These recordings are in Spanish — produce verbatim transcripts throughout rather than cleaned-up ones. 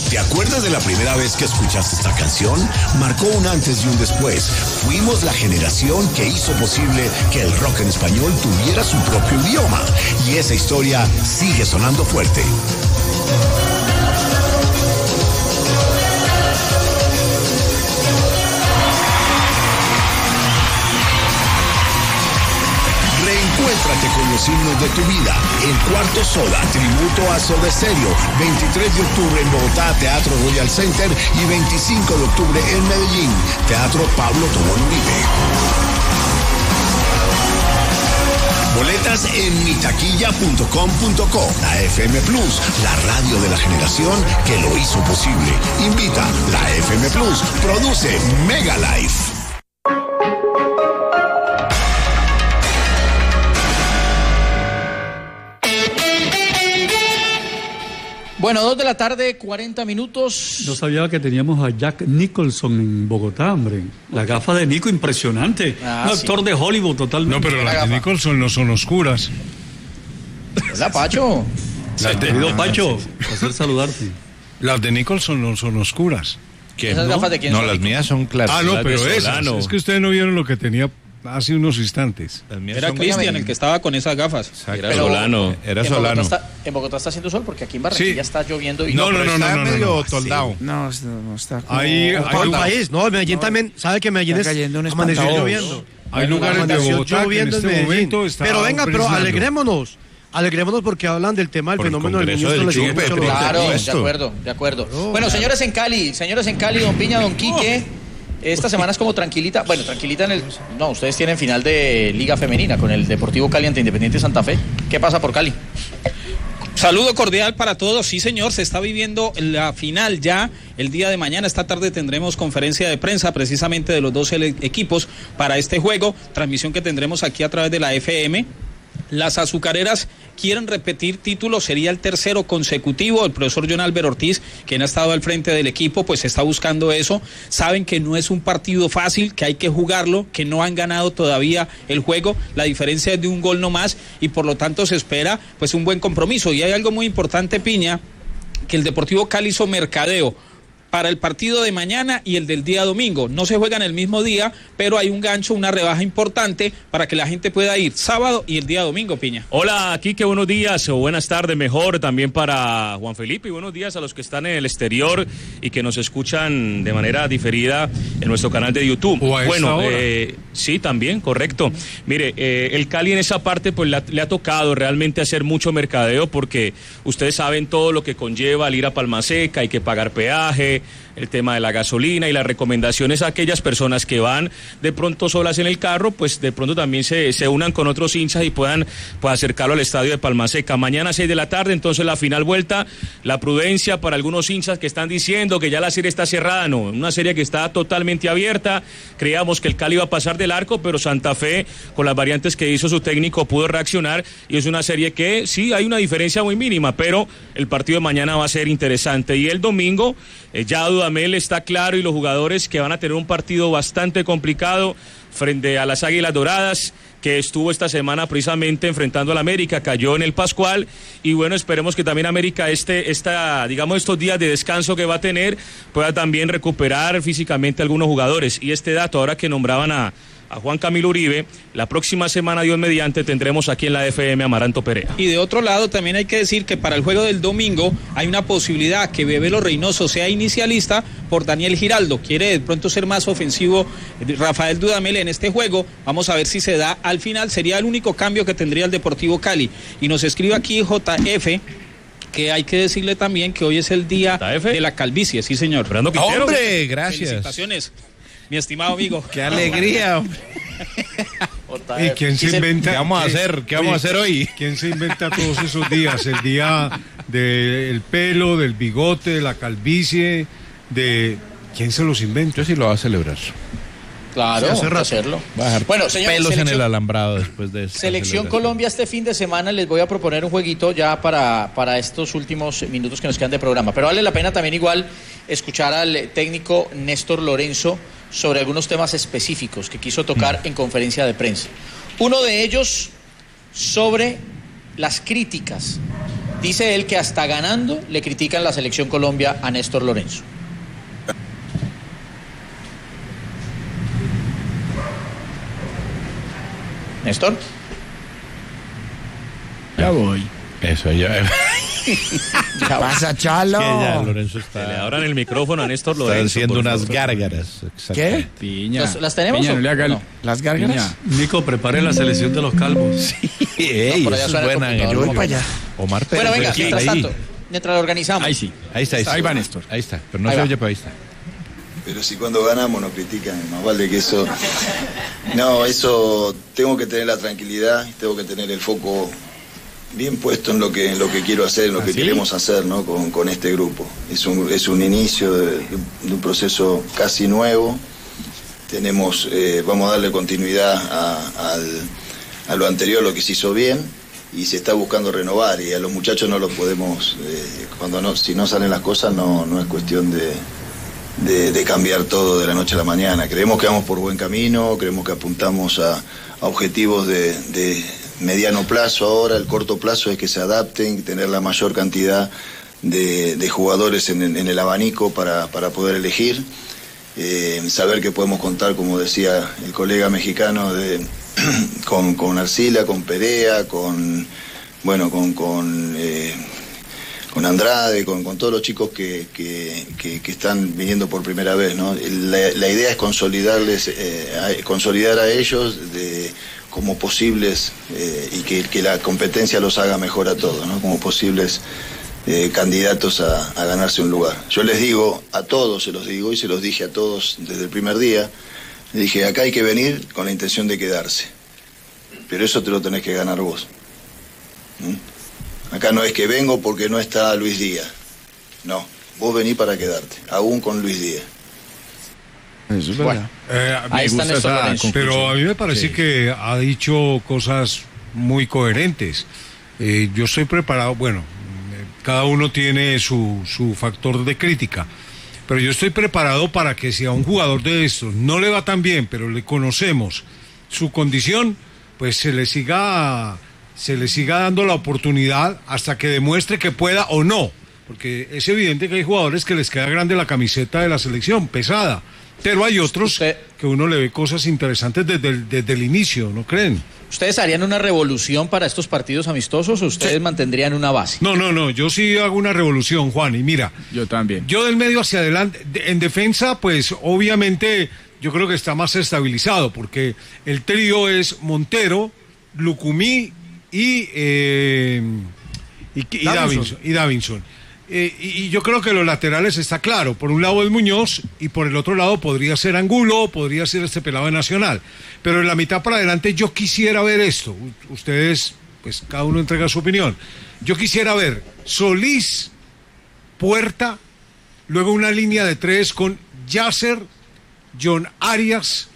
¿Te acuerdas de la primera vez que escuchaste esta canción? Marcó un antes y un después. Fuimos la generación que hizo posible que el rock en español tuviera su propio idioma. Y esa historia sigue sonando fuerte. Reencuéntrate con los himnos de tu vida. El Cuarto Soda, tributo a Soda Stereo. veintitrés de octubre en Bogotá, Teatro Royal Center. Y veinticinco de octubre en Medellín, Teatro Pablo Tobón Uribe. Boletas en mi taquilla punto com punto co. La F M Plus, la radio de la generación que lo hizo posible. Invita la F M Plus. Produce Mega Life. Bueno, dos de la tarde, cuarenta minutos. No sabía que teníamos a Jack Nicholson en Bogotá, hombre. La gafa de Nico, impresionante. Ah, Un actor sí. de Hollywood totalmente. No, pero La las de gafa. Nicholson no son oscuras. Hola, Pacho. Las de Querido Pacho, placer saludarte. Las de Nicholson no son oscuras. ¿Qué? ¿Esas ¿No? gafas de quién No, son? las mías son claras. Ah, no, Las de pero esas. Solano. Es que ustedes no vieron lo que tenía hace unos instantes. Las mías Era son- Cristian el que estaba con esas gafas. Era Pero Solano. Era en Bogotá Solano. está, en Bogotá está haciendo sol porque aquí en Barranquilla Sí. está lloviendo y No, no, pero no, está no, no, medio no. toldado. No, no está como... Ahí- como ahí todo el lugar- país, ¿no? Medellín también, ¿sabe que Medellín está es cayendo un amaneció espantaojo. lloviendo? Hay lugares de Amaneció Bogotá que en lloviendo este Medellín. momento están Pero venga, pero briznando. alegrémonos. Alegrémonos porque hablan del tema del Por el fenómeno del Congreso niño. del Esto les Chupe, gusta mucho. treinta. Claro, de Esto. acuerdo, de acuerdo. Bueno, señores en Cali, señores en Cali, don Piña, don Quique, esta semana es como tranquilita, bueno, tranquilita en el... No, ustedes tienen final de Liga Femenina con el Deportivo Cali ante Independiente Santa Fe. ¿Qué pasa por Cali? Saludo cordial para todos. Sí, señor, se está viviendo la final ya. El día de mañana, esta tarde, tendremos conferencia de prensa precisamente de los dos ele- equipos para este juego. Transmisión que tendremos aquí a través de la F M. Las azucareras quieren repetir título, sería el tercero consecutivo. El profesor John Álvaro Ortiz, quien ha estado al frente del equipo, pues está buscando eso. Saben que no es un partido fácil, que hay que jugarlo, que no han ganado todavía el juego. La diferencia es de un gol no más y por lo tanto se espera pues un buen compromiso. Y hay algo muy importante, Piña, que el Deportivo Cali hizo mercadeo para el partido de mañana y el del día domingo. No se juegan el mismo día, pero hay un gancho, una rebaja importante para que la gente pueda ir sábado y el día domingo, Piña. Hola, Quique, buenos días o buenas tardes, mejor también para Juan Felipe y buenos días a los que están en el exterior y que nos escuchan de manera diferida en nuestro canal de YouTube. O a esta bueno, hora. eh, sí, también, correcto. Mire, eh, el Cali en esa parte pues le ha, le ha tocado realmente hacer mucho mercadeo porque ustedes saben todo lo que conlleva al ir a Palma Seca, hay que pagar peaje, el tema de la gasolina y las recomendaciones a aquellas personas que van de pronto solas en el carro, pues de pronto también se, se unan con otros hinchas y puedan pues, acercarlo al estadio de Palma Seca. Mañana a seis de la tarde, entonces la final vuelta, la prudencia para algunos hinchas que están diciendo que ya la serie está cerrada, no, una serie que está totalmente abierta, creíamos que el Cali iba a pasar del arco, pero Santa Fe, con las variantes que hizo su técnico, pudo reaccionar y es una serie que sí, hay una diferencia muy mínima, pero el partido de mañana va a ser interesante y el domingo, eh, ya Dudamel está claro y los jugadores que van a tener un partido bastante complicado frente a las Águilas Doradas, que estuvo esta semana precisamente enfrentando al América, cayó en el Pascual, y bueno, esperemos que también América este, esta, digamos estos días de descanso que va a tener, pueda también recuperar físicamente a algunos jugadores, y este dato ahora que nombraban a a Juan Camilo Uribe, la próxima semana, Dios mediante, tendremos aquí en la F M a Amaranto Perea. Y de otro lado, también hay que decir que para el juego del domingo hay una posibilidad que Bebelo Reynoso sea inicialista por Daniel Giraldo. Quiere de pronto ser más ofensivo Rafael Dudamel en este juego. Vamos a ver si se da al final. Sería el único cambio que tendría el Deportivo Cali. Y nos escribe aquí J F, que hay que decirle también que hoy es el día J F de la calvicie. Sí, señor. Fernando Quintero. ¡Hombre, gracias! Felicitaciones, mi estimado amigo. ¡Qué alegría, hombre! ¿Y quién se inventa? ¿Qué vamos a eh, hacer? ¿Qué vamos a hacer hoy? ¿Quién se inventa todos esos días? El día del pelo, del bigote, de la calvicie, de... ¿Quién se los inventa? Yo sí lo voy a celebrar. Claro, Sí, hace hay que rato. hacerlo. Voy a dejar Bueno, señores, pelos en selección- el alambrado después de esta Selección celebración. Colombia este fin de semana les voy a proponer un jueguito ya para, para estos últimos minutos que nos quedan de programa. Pero vale la pena también igual escuchar al técnico Néstor Lorenzo sobre algunos temas específicos que quiso tocar en conferencia de prensa. Uno de ellos sobre las críticas Dice él que hasta ganando le critican la selección Colombia a Néstor Lorenzo. Néstor. Ya voy. Eso, ya. ya pasa, Chalo. Que ya Lorenzo está. Que le abran el micrófono a Néstor Está Lorenzo. haciendo unas favor. gárgaras. ¿Qué? Piña. ¿Las, las tenemos? Piña, o no le haga el- no? ¿Las gárgaras? Piña. Nico, prepare la selección de los calvos. Sí, ey, No, por allá eso es suena el buena. computador, Yo- ¿cómo para allá? Omar Pérez. Bueno, venga, Sí, mientras ahí. tanto, mientras lo organizamos. Ahí sí. Ahí está, ahí está. Ahí va Néstor. Ahí está, pero no Ahí se va. oye, pero ahí está. Pero si cuando ganamos nos critican, más vale que eso... No, eso tengo que tener la tranquilidad, tengo que tener el foco bien puesto en lo que, en lo que quiero hacer, en lo que ¿Ah, sí? queremos hacer, ¿no? con, con este grupo. Es un, es un inicio de, de un proceso casi nuevo. Tenemos, eh, vamos a darle continuidad a, al, a lo anterior, lo que se hizo bien, y se está buscando renovar, y a los muchachos no los podemos, eh, cuando no, si no salen las cosas no, no es cuestión de... De, de cambiar todo de la noche a la mañana. Creemos que vamos por buen camino, creemos que apuntamos a, a objetivos de, de mediano plazo ahora, el corto plazo es que se adapten, tener la mayor cantidad de, de jugadores en, en el abanico para, para poder elegir, eh, saber que podemos contar, como decía el colega mexicano, de, con, con Arcila, con Perea, con, bueno, con... con eh, con Andrade, con, con todos los chicos que, que, que, que están viniendo por primera vez, ¿no? La, la idea es consolidarles, eh, a, consolidar a ellos de, como posibles eh, y que, que la competencia los haga mejor a todos, ¿no? Como posibles eh, candidatos a, a ganarse un lugar. Yo les digo a todos, se los digo y se los dije a todos desde el primer día, les dije, acá hay que venir con la intención de quedarse, pero eso te lo tenés que ganar vos. ¿Mm? Acá no es que vengo porque no está Luis Díaz. No, vos venís para quedarte, aún con Luis Díaz. Eso es Bueno, Eh, me ahí está gusta Néstor esa Lorenzo. conclusión. Pero a mí me parece Sí. que ha dicho cosas muy coherentes. Eh, yo estoy preparado, bueno, eh, cada uno tiene su, su factor de crítica, pero yo estoy preparado para que si a un jugador de estos no le va tan bien, pero le conocemos su condición, pues se le siga... se le siga dando la oportunidad hasta que demuestre que pueda o no, porque es evidente que hay jugadores que les queda grande la camiseta de la selección, pesada, pero hay otros Usted- que uno le ve cosas interesantes desde el, desde el inicio, ¿no creen? ¿Ustedes harían una revolución para estos partidos amistosos o ustedes mantendrían una base? No, no, no, yo sí hago una revolución, Juan, y mira, Yo también. yo del medio hacia adelante, de- en defensa, pues obviamente yo creo que está más estabilizado, porque el trío es Montero, Lucumí y, eh, y, y Davinson. Davinson. Y, Davinson. Eh, y, y yo creo que los laterales está claro. Por un lado es Muñoz y por el otro lado podría ser Angulo, podría ser este pelado de Nacional. Pero en la mitad para adelante yo quisiera ver esto. U- Ustedes, pues cada uno entrega su opinión. Yo quisiera ver Solís, Puerta, luego una línea de tres con Yasser, John Arias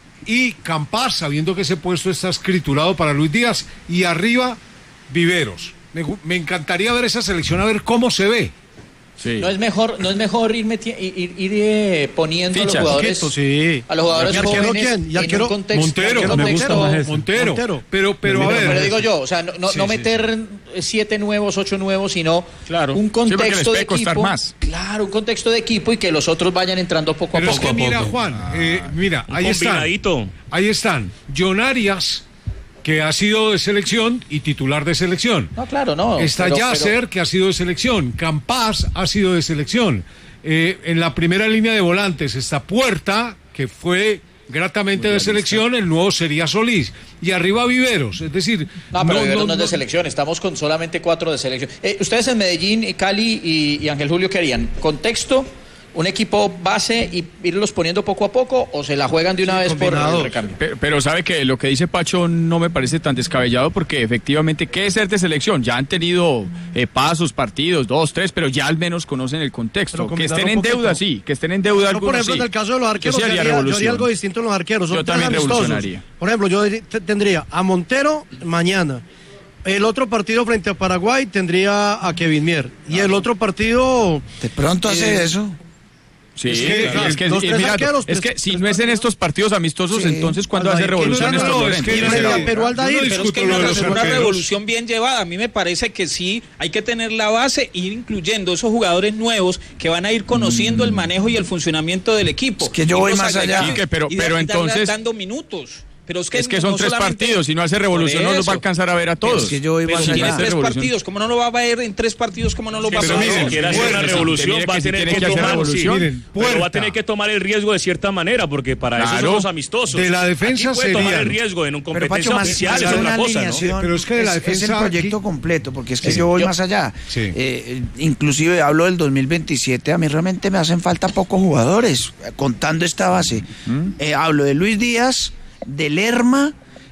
y Campas, sabiendo que ese puesto está escriturado para Luis Díaz, y arriba Viveros. Me, gu- me encantaría ver esa selección, a ver cómo se ve. Sí. ¿No es mejor, no es mejor ir, meti- ir, ir, eh, poniendo a los Fichas, jugadores, Quieto, sí. a los jugadores ¿Y arquero jóvenes quién? ¿Y en arquero? un contexto, Montero, en un me contexto- gusta más ese. Montero. Montero. Pero, pero a Pero- ver. Pero digo yo, o sea, no, no, Sí, no sí, meter siete nuevos, ocho nuevos, sino Claro. un Sí, porque les contexto puede de costar equipo. más. Claro, un contexto de equipo y que los otros vayan entrando poco Pero a es poco. que mira, poco. Juan, eh, mira, Un ahí están. combinadito. Ahí están. John Arias, que ha sido de selección y titular de selección. No, claro, no. Está pero- Yasser, pero- que ha sido de selección. Campas ha sido de selección. Eh, en la primera línea de volantes está Puerta, que fue gratamente de selección. El nuevo sería Solís. Y arriba Viveros. Es decir, No, pero no, Viveros no, no, es de no- selección, estamos con solamente cuatro de selección. Eh, ustedes en Medellín, Cali y, y Ángel Julio, ¿qué harían? ¿Contexto, un equipo base y irlos poniendo poco a poco o se la juegan de una vez por el combinados. recambio? Pero, pero sabe que lo que dice Pacho no me parece tan descabellado porque efectivamente, ¿qué es ser de selección? Ya han tenido eh, pasos, partidos, dos, tres, pero ya al menos conocen el contexto. Pero Que combinarlo estén en un poquito. deuda, sí, que estén en deuda Yo, algunos, por ejemplo, sí. en el caso de los arqueros, Yo sí yo haría haría, yo haría revolución. algo distinto en los arqueros. Son Yo tres también amistosos. revolucionaría. Por ejemplo, yo dir- te- tendría a Montero mañana. El otro partido frente a Paraguay tendría a Kevin Mier. Y el otro partido... De pronto hace Eh, eso. Sí, Es que, claro, es que, dos, y tres mira, arqueros, es tres- que si tres no es en estos partidos amistosos, Sí. entonces ¿cuándo hace Aldair, revolución no, no, Néstor no, Lorenzo? es que- Frente a Yo Perú, no Aldair, Pero es discuto que lo de una, los una arqueros. revolución bien llevada. A mí me parece que sí hay que tener la base, ir incluyendo esos jugadores nuevos que van a ir conociendo el manejo y el funcionamiento del equipo. Es que yo voy Irlos más allá. agregando Sí, que pero- y pero darle- entonces- dando minutos. Pero es que, Es que son no tres solamente- partidos, si no hace revolución Por no los va a eso. alcanzar a ver a todos. Es que yo voy Pero más si allá. tiene Hace tres revolución. partidos, ¿cómo no lo va a ver en tres partidos? ¿Cómo no lo va a Pero ver? miren, Si quiere hacer bueno, una sí, revolución, mire va a que si tener tiene que, que hacer tomar, revolución. sí, Miren, pero va Puerta. a tener que tomar el riesgo de cierta manera, porque para eso Claro. son los amistosos. De la defensa Aquí puede tomar serían- el riesgo en un Pero competencia Pacho, más, oficial, más es que una otra cosa, ¿no? alineación, Pero es que de la es- es defensa el proyecto aquí- completo, porque es que Sí. yo voy Yo- más allá. Sí. Eh, inclusive hablo del dos mil veintisiete, a mí realmente me hacen falta pocos jugadores, eh, contando esta base. Eh, hablo de Luis Díaz, de Lerma,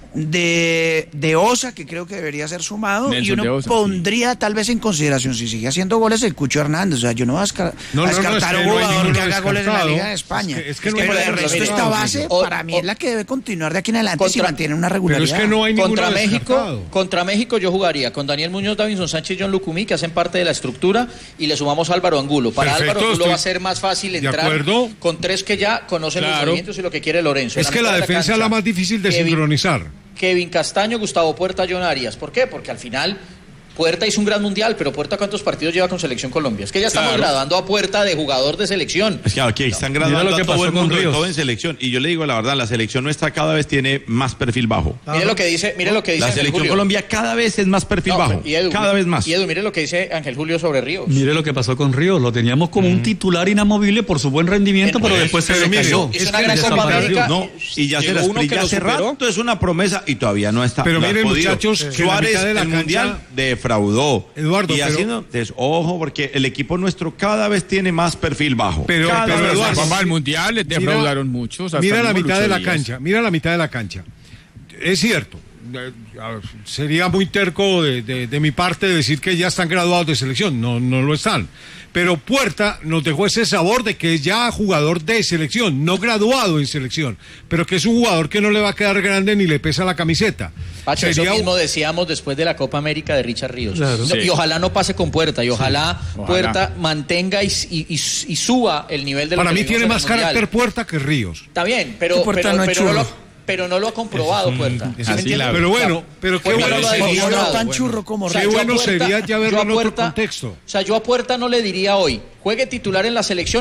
de, de Osa, que creo que debería ser sumado, Nelson y de uno Osa, pondría tal vez en consideración, si sigue haciendo goles, el Cucho Hernández. O sea, yo no voy a, descar- No, a no, no, descartar es que un no hay jugador ninguno que haga goles en la descartado. Liga de España. Es que- es que no Pero hay el ninguno resto, esta descartado, base, o- para mí o- es la que debe continuar de aquí en adelante si Contra- mantiene una Pero regularidad. es que no hay ninguno Contra México, descartado. contra México yo jugaría con Daniel Muñoz, Davinson Sánchez y John Lucumí, que hacen parte de la estructura, y le sumamos a Álvaro Angulo. Para Perfecto, Álvaro Angulo estoy va a ser más fácil de entrar acuerdo. con tres que ya conocen los Claro. movimientos y lo que quiere Lorenzo. Es En que la mitad de defensa es cancha, la más difícil de Kevin- sincronizar. Kevin Castaño, Gustavo Puerta, John Arias. ¿Por qué? Porque al final Puerta hizo un gran mundial, pero Puerta ¿cuántos partidos lleva con Selección Colombia? Es que ya estamos Claro. graduando a Puerta de jugador de selección. Es que aquí están Mira graduando lo que a todo pasó el con mundo de Ríos. todo en selección. Y yo le digo la verdad, la selección nuestra cada vez tiene más perfil bajo. Mire lo que dice, mire lo que dice La Ángel selección Julio. Colombia cada vez es más perfil No, bajo. y Edu, cada vez más. Y Edu, mire lo que dice Ángel Julio sobre Ríos. Mire lo que pasó con Ríos, lo teníamos como un titular inamovible por su buen rendimiento, pero después se Pero mire, decayó. es que desapareció. No, y ya se las ya hace rato es una promesa y todavía no está. Pero no ha miren, podido. muchachos, que en la Suárez mitad de la el cancha- mundial defraudó. Eduardo, y pero- haciendo, entonces, ojo, porque el equipo nuestro cada vez tiene más perfil bajo. Pero- Cada pero, vez Eduardo, más. Vamos al mundial, les defraudaron Mira- muchos. hasta Mira la mismo mitad de Lucho la Díaz. cancha, mira la mitad de la cancha. Es cierto, eh, a ver, sería muy terco de, de- de mi parte decir que ya están graduados de selección, no, no lo están. Pero Puerta nos dejó ese sabor de que es ya jugador de selección, no graduado en selección, pero que es un jugador que no le va a quedar grande ni le pesa la camiseta. Pacho, eso Sería un- mismo decíamos después de la Copa América de Richard Ríos. Claro. No, Sí. Y ojalá no pase con Puerta, y ojalá Ojalá. Puerta mantenga y, y- y- y suba el nivel de lo Para que mí vimos tiene en el más Mundial. carácter Puerta que Ríos. Está bien, pero, Que Puerta pero, no es pero, no churro. lo, pero no lo ha comprobado Puerta. ¿Sí me Así entiende? la- Pero bueno, pero qué Puerta bueno no lo ha sería- demostrado. no tan churro como O sea, Qué yo a bueno Puerta- sería ya yo verlo a en otro Puerta- contexto. O sea, yo a Puerta no le diría hoy, juegue titular en la selección